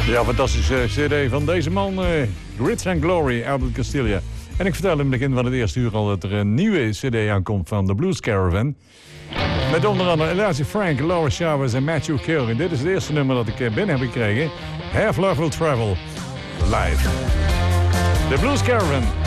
Ja, fantastische cd van deze man, Grits and Glory, Albert Castilla. En ik vertelde in het begin van het eerste uur al dat er een nieuwe cd aankomt van The Blues Caravan. Met onder andere Elijah Frank, Laura Chavez en Matthew Kill. En dit is het eerste nummer dat ik binnen heb gekregen. Have Love Will Travel, live. The Blues Caravan.